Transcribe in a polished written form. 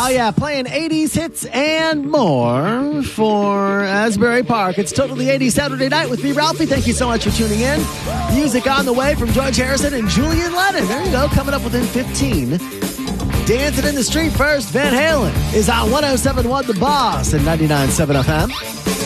Oh, yeah, playing 80s hits and more for Asbury Park. It's Totally 80s Saturday night with me, Ralphie. Thank you so much for tuning in. Music on the way from George Harrison and Julian Lennon. There you go, coming up within 15. Dancing in the Street first, Van Halen is on 107.1 The Boss and 99.7 FM.